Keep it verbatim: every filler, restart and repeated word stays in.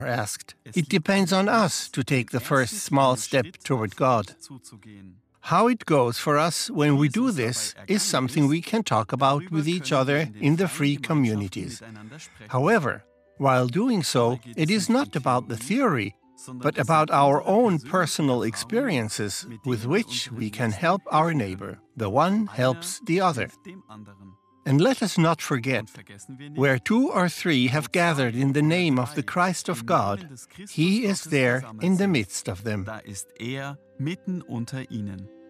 asked. It depends on us to take the first small step toward God. How it goes for us when we do this is something we can talk about with each other in the free communities. However, while doing so, it is not about the theory, but about our own personal experiences with which we can help our neighbor. The one helps the other. And let us not forget, where two or three have gathered in the name of the Christ of God, He is there in the midst of them.